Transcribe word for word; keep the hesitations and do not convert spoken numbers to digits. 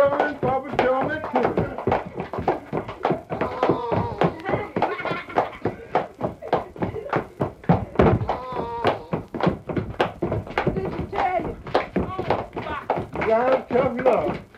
Reverend Papa John McTuner. Did you tell you? You got tough luck.